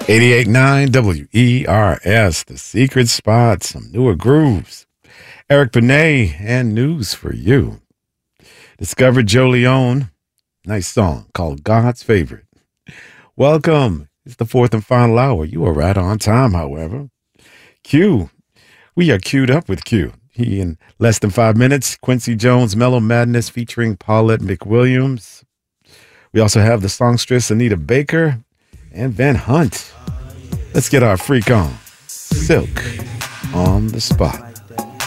88.9 WERS, The Secret Spot, some newer grooves. Eric Benet and news for you. Discovered Joe Leone, nice song called God's Favorite. Welcome. It's the fourth and final hour. You are right on time, however. Q. We are queued up with Q. He in less than 5 minutes. Quincy Jones, Mellow Madness featuring Paulette McWilliams. We also have the songstress Anita Baker and Van Hunt. Let's get our freak on. Silk on the spot.